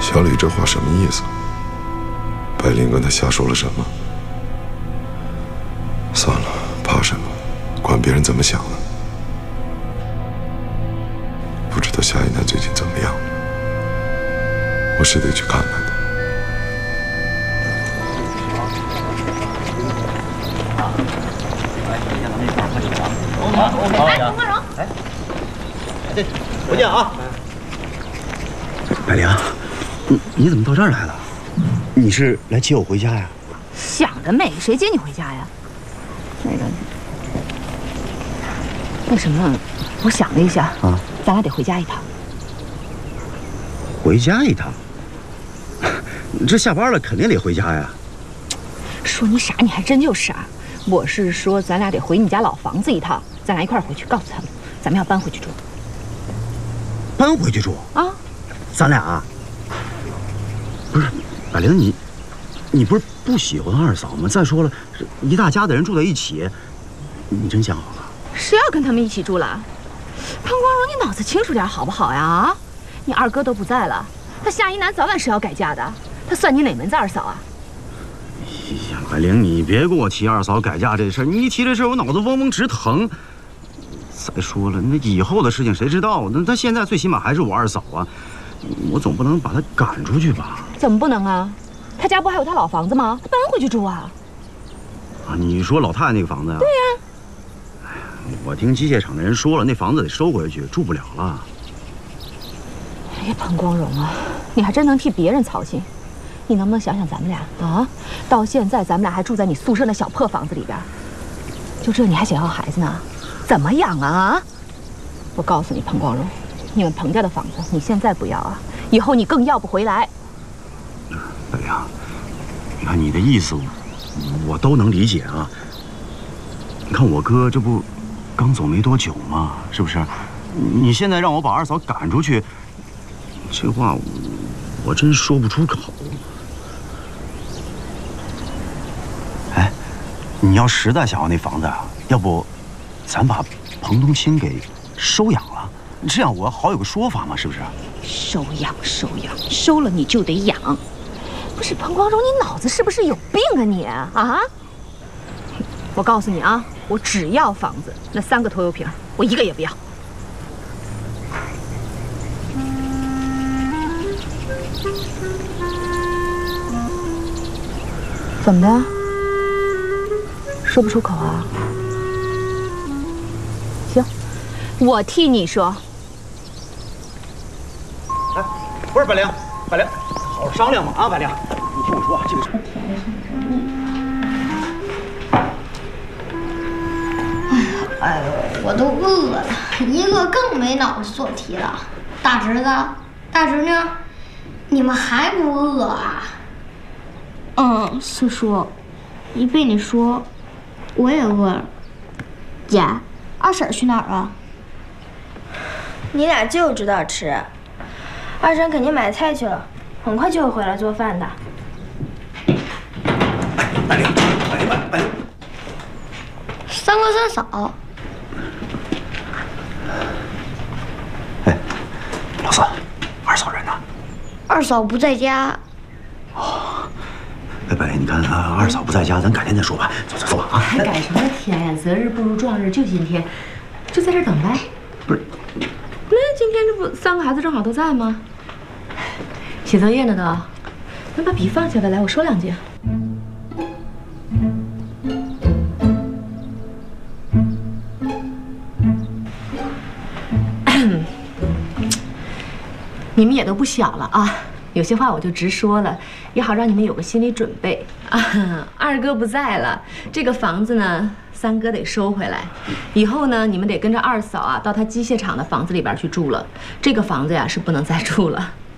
小李这话什么意思？白灵跟他瞎说了什么？算了，怕什么？管别人怎么想呢？不知道夏一楠最近怎么样，我是得去看看他。 哎，黄荣，哎，这回见啊！ 百灵，你怎么到这儿来了？你是来接我回家呀？ 想得美，谁接你回家呀？那什么，我想了一下啊，咱俩得回家一趟。 回家一趟？这下班了肯定得回家呀。 说你傻，你还真就傻。我是说，咱俩得回你家老房子一趟，咱俩一块儿回去，告诉他们，咱们要搬回去住。 搬回去住啊？咱俩啊？不是，百灵，你不是不喜欢二嫂吗？再说了，一大家子人住在一起，你真想好了？ 谁要跟他们一起住了？潘光荣，你脑子清楚点好不好呀？啊，你二哥都不在了，他夏一楠早晚是要改嫁的，他算你哪门子二嫂啊？ 哎呀，百灵，你别跟我提二嫂改嫁这事儿，你一提这事儿，我脑子嗡嗡直疼。再说了，那以后的事情谁知道？那他现在最起码还是我二嫂啊，我总不能把她赶出去吧？ 怎么不能啊？他家不还有他老房子吗？他搬回去住啊！ 啊，你说老太太那个房子呀？ 对呀。 哎呀，我听机械厂的人说了，那房子得收回去，住不了了。 哎呀，潘光荣啊，你还真能替别人操心。你能不能想想咱们俩啊？到现在咱们俩还住在你宿舍那小破房子里边，就这你还想要孩子呢？怎么养啊？我告诉你，潘光荣，你们彭家的房子你现在不要啊，以后你更要不回来。 百灵，你看你的意思，我都能理解啊。你看我哥这不刚走没多久吗？是不是？你现在让我把二嫂赶出去，这话我真说不出口。哎，你要实在想要那房子啊，要不咱把彭冬青给收养了，这样我好有个说法嘛，是不是？ 收养，收了你就得养。不是彭光荣，你脑子是不是有病啊你啊？我告诉你啊，我只要房子，那3个拖油瓶我一个也不要。怎么的？说不出口啊？行，我替你说。 哎，不是百灵，好好商量嘛啊，百灵，你听我说啊，这个是。 哎呦，我都饿了，一个更没脑子做题了。大侄子、大侄女，你们还不饿啊？四叔，一被你说，我也饿了。姐，二婶去哪儿了？ 你俩就知道吃，二婶肯定买菜去了，很快就会回来做饭的。 百灵， 三哥三嫂。 哎，老四，二嫂人呢？ 二嫂不在家。 哦，哎，百灵，你看二嫂不在家，咱改天再说吧。走吧啊！ 还改什么天呀？择日不如撞日，就今天，就在这等呗。 不是， 那今天这不3个孩子正好都在吗？写作业呢都，咱把笔放下吧，来，我说2句。你们也都不小了啊，有些话我就直说了，也好让你们有个心理准备啊。二哥不在了，这个房子呢，3哥得收回来。以后呢，你们得跟着二嫂啊，到他机械厂的房子里边去住了。这个房子呀是不能再住了。